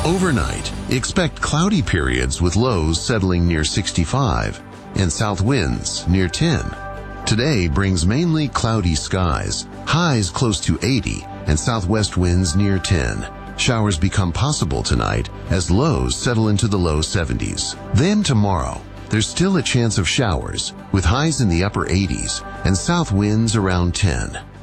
Overnight, expect cloudy periods with lows settling near 65 and south winds near 10. Today brings mainly cloudy skies, highs close to 80 and southwest winds near 10. Showers become possible tonight as lows settle into the low 70s. Then tomorrow, there's still a chance of showers with highs in the upper 80s and south winds around 10.